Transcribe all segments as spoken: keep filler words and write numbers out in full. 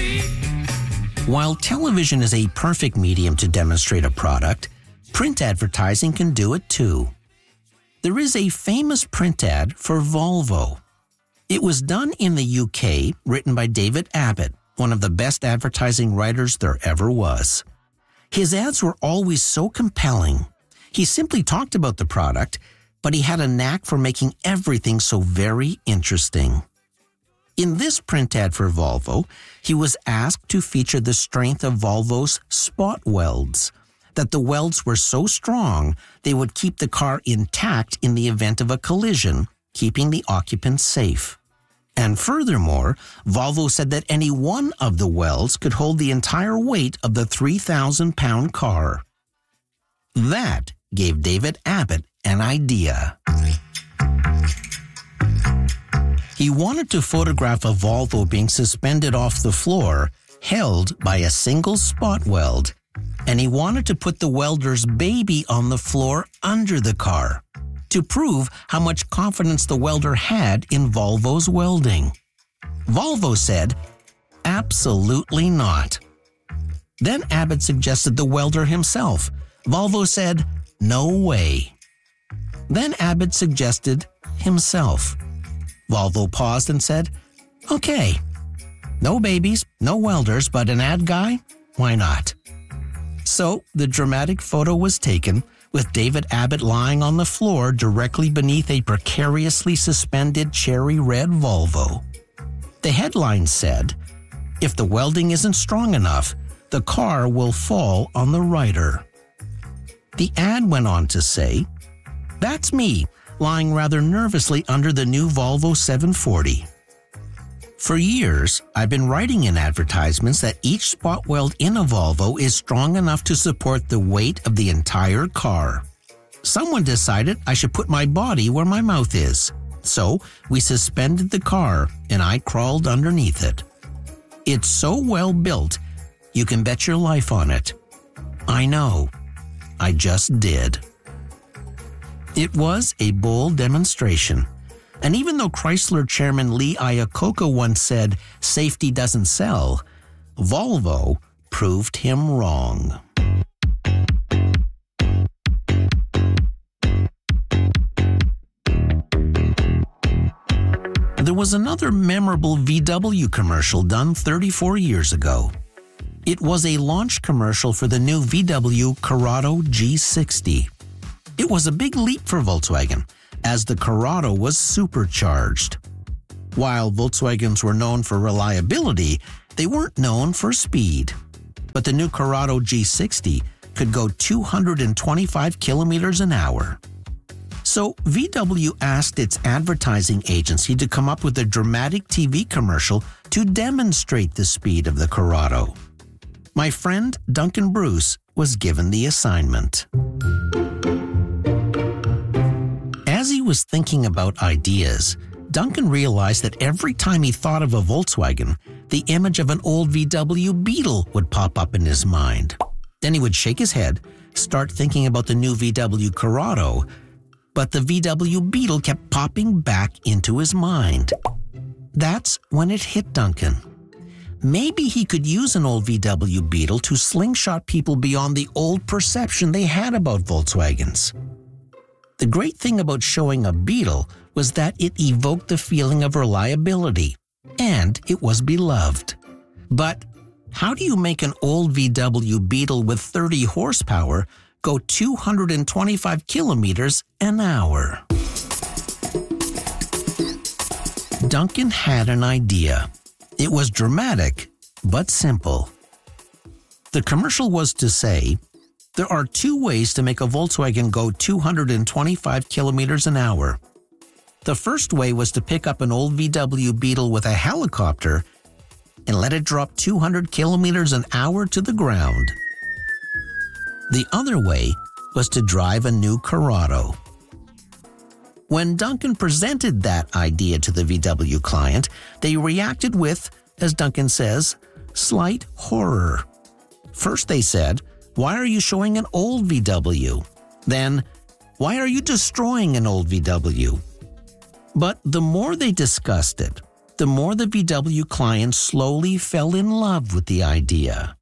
While television is a perfect medium to demonstrate a product, print advertising can do it too. There is a famous print ad for Volvo. It was done in the U K, written by David Abbott, one of the best advertising writers there ever was. His ads were always so compelling. He simply talked about the product, but he had a knack for making everything so very interesting. In this print ad for Volvo, he was asked to feature the strength of Volvo's spot welds, that the welds were so strong they would keep the car intact in the event of a collision, keeping the occupants safe. And furthermore, Volvo said that any one of the welds could hold the entire weight of the three thousand pound car. That gave David Abbott an idea. He wanted to photograph a Volvo being suspended off the floor, held by a single spot weld, and he wanted to put the welder's baby on the floor under the car to prove how much confidence the welder had in Volvo's welding. Volvo said, "Absolutely not." Then Abbott suggested the welder himself. Volvo said, "No way." Then Abbott suggested himself. Volvo paused and said, "Okay, no babies, no welders, but an ad guy? Why not?" So the dramatic photo was taken with David Abbott lying on the floor directly beneath a precariously suspended cherry red Volvo. The headline said, "If the welding isn't strong enough, the car will fall on the rider." The ad went on to say, "That's me, lying rather nervously under the new Volvo seven forty. For years, I've been writing in advertisements that each spot weld in a Volvo is strong enough to support the weight of the entire car. Someone decided I should put my body where my mouth is. So we suspended the car and I crawled underneath it. It's so well built, you can bet your life on it. I know. I just did." It was a bold demonstration. And even though Chrysler chairman Lee Iacocca once said, "Safety doesn't sell," Volvo proved him wrong. There was another memorable V W commercial done thirty-four years ago. It was a launch commercial for the new V W Corrado G sixty. It was a big leap for Volkswagen, as the Corrado was supercharged. While Volkswagens were known for reliability, they weren't known for speed. But the new Corrado G sixty could go two hundred twenty-five kilometers an hour. So V W asked its advertising agency to come up with a dramatic T V commercial to demonstrate the speed of the Corrado. My friend Duncan Bruce was given the assignment. As he was thinking about ideas, Duncan realized that every time he thought of a Volkswagen, the image of an old V W Beetle would pop up in his mind. Then he would shake his head, start thinking about the new V W Corrado, but the V W Beetle kept popping back into his mind. That's when it hit Duncan. Maybe he could use an old V W Beetle to slingshot people beyond the old perception they had about Volkswagens. The great thing about showing a Beetle was that it evoked the feeling of reliability, and it was beloved. But how do you make an old V W Beetle with thirty horsepower go two hundred twenty-five kilometers an hour? Duncan had an idea. It was dramatic, but simple. The commercial was to say, there are two ways to make a Volkswagen go two hundred twenty-five kilometers an hour. The first way was to pick up an old V W Beetle with a helicopter and let it drop two hundred kilometers an hour to the ground. The other way was to drive a new Corrado. When Duncan presented that idea to the V W client, they reacted with, as Duncan says, slight horror. First they said, "Why are you showing an old V W?" Then, "Why are you destroying an old V W?" But the more they discussed it, the more the V W clients slowly fell in love with the idea.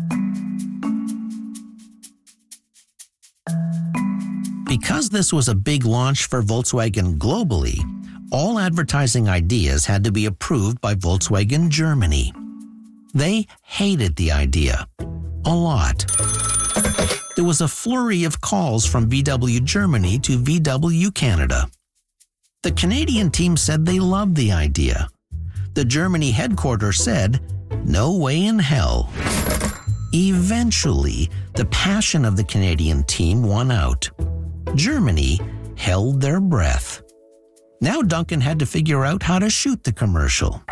Because this was a big launch for Volkswagen globally, all advertising ideas had to be approved by Volkswagen Germany. They hated the idea. A lot. There was a flurry of calls from V W Germany to V W Canada. The Canadian team said they loved the idea. The Germany headquarters said, "No way in hell." Eventually, the passion of the Canadian team won out. Germany held their breath. Now Duncan had to figure out how to shoot the commercial.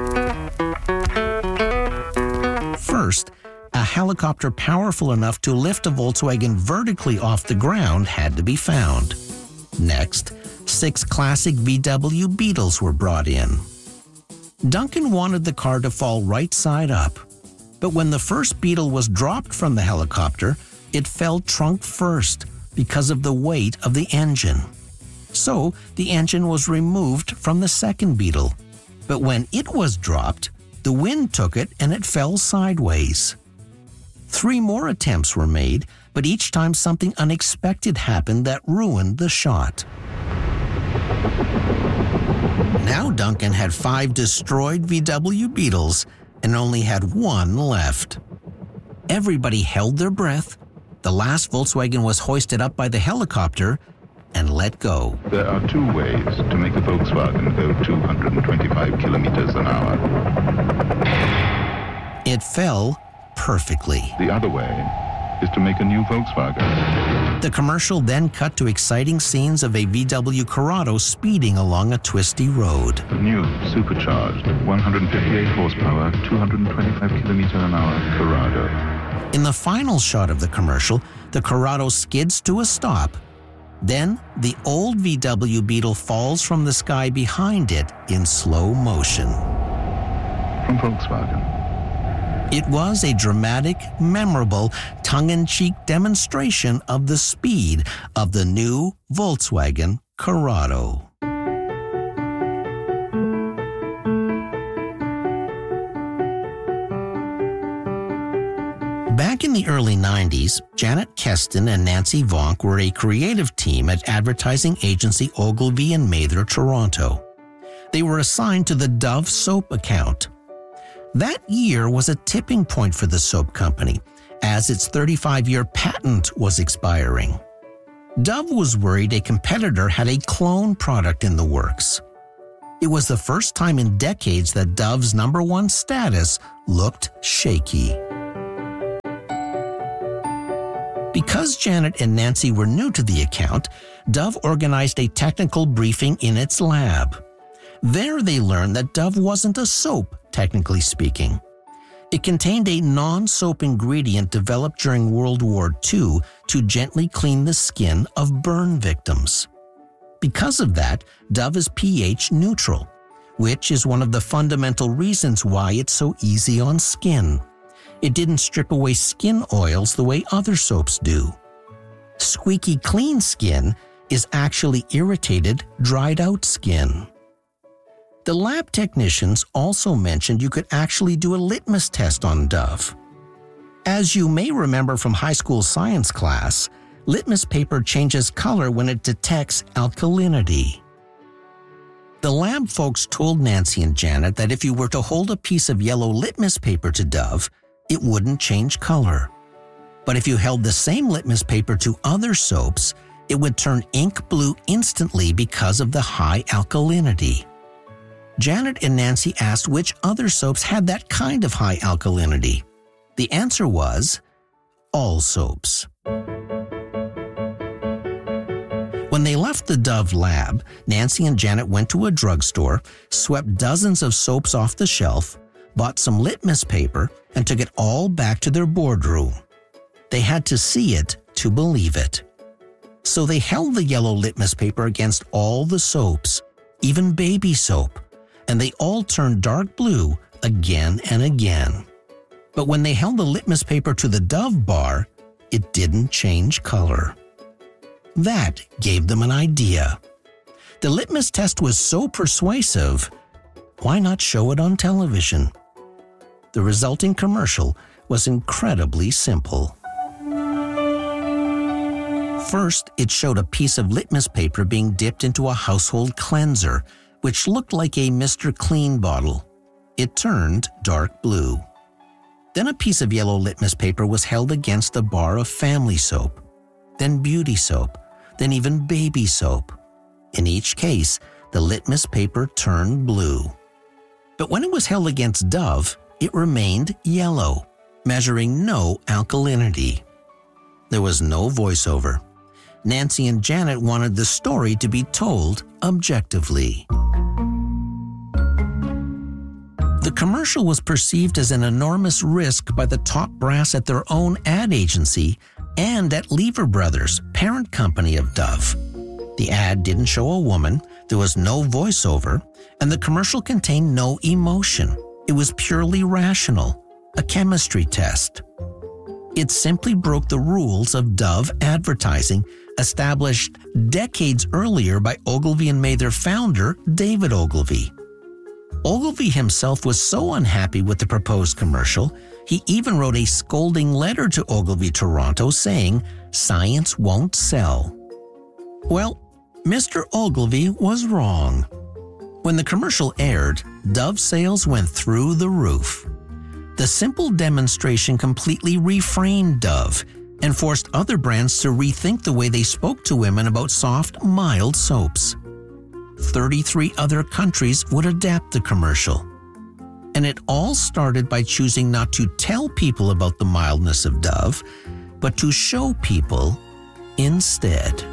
First, a helicopter powerful enough to lift a Volkswagen vertically off the ground had to be found. Next, six classic V W Beetles were brought in. Duncan wanted the car to fall right side up, but when the first Beetle was dropped from the helicopter, it fell trunk first because of the weight of the engine. So the engine was removed from the second Beetle, but when it was dropped, the wind took it and it fell sideways. Three more attempts were made, but each time something unexpected happened that ruined the shot. Now Duncan had five destroyed V W Beetles and only had one left. Everybody held their breath. The last Volkswagen was hoisted up by the helicopter and let go. There are two ways to make a Volkswagen go two hundred twenty-five kilometers an hour. It fell perfectly. The other way is to make a new Volkswagen. The commercial then cut to exciting scenes of a V W Corrado speeding along a twisty road. The new, supercharged, one hundred fifty-eight horsepower, two hundred twenty-five kilometers an hour Corrado. In the final shot of the commercial, the Corrado skids to a stop. Then, the old V W Beetle falls from the sky behind it in slow motion. From Volkswagen. It was a dramatic, memorable, tongue-in-cheek demonstration of the speed of the new Volkswagen Corrado. Back in the early nineties, Janet Keston and Nancy Vonk were a creative team at advertising agency Ogilvy and Mather, Toronto. They were assigned to the Dove soap account. That year was a tipping point for the soap company, as its thirty-five-year patent was expiring. Dove was worried a competitor had a clone product in the works. It was the first time in decades that Dove's number one status looked shaky. Because Janet and Nancy were new to the account, Dove organized a technical briefing in its lab. There they learned that Dove wasn't a soap, technically speaking. It contained a non-soap ingredient developed during World War Two to gently clean the skin of burn victims. Because of that, Dove is pH neutral, which is one of the fundamental reasons why it's so easy on skin. It didn't strip away skin oils the way other soaps do. Squeaky clean skin is actually irritated, dried-out skin. The lab technicians also mentioned you could actually do a litmus test on Dove. As you may remember from high school science class, litmus paper changes color when it detects alkalinity. The lab folks told Nancy and Janet that if you were to hold a piece of yellow litmus paper to Dove, it wouldn't change color. But if you held the same litmus paper to other soaps, it would turn ink blue instantly because of the high alkalinity. Janet and Nancy asked which other soaps had that kind of high alkalinity. The answer was, all soaps. When they left the Dove lab, Nancy and Janet went to a drugstore, swept dozens of soaps off the shelf, bought some litmus paper, and took it all back to their boardroom. They had to see it to believe it. So they held the yellow litmus paper against all the soaps, even baby soap, and they all turned dark blue again and again. But when they held the litmus paper to the Dove bar, it didn't change color. That gave them an idea. The litmus test was so persuasive, why not show it on television? The resulting commercial was incredibly simple. First, it showed a piece of litmus paper being dipped into a household cleanser, which looked like a Mister Clean bottle. It turned dark blue. Then a piece of yellow litmus paper was held against a bar of family soap, then beauty soap, then even baby soap. In each case, the litmus paper turned blue. But when it was held against Dove, it remained yellow, measuring no alkalinity. There was no voiceover. Nancy and Janet wanted the story to be told objectively. The commercial was perceived as an enormous risk by the top brass at their own ad agency and at Lever Brothers, parent company of Dove. The ad didn't show a woman, there was no voiceover, and the commercial contained no emotion. It was purely rational, a chemistry test. It simply broke the rules of Dove advertising established decades earlier by Ogilvy and Mather founder David Ogilvy. Ogilvy himself was so unhappy with the proposed commercial, he even wrote a scolding letter to Ogilvy Toronto saying, "Science won't sell." Well, Mister Ogilvy was wrong. When the commercial aired, Dove sales went through the roof. The simple demonstration completely reframed Dove and forced other brands to rethink the way they spoke to women about soft, mild soaps. thirty-three other countries would adapt the commercial. And it all started by choosing not to tell people about the mildness of Dove, but to show people instead.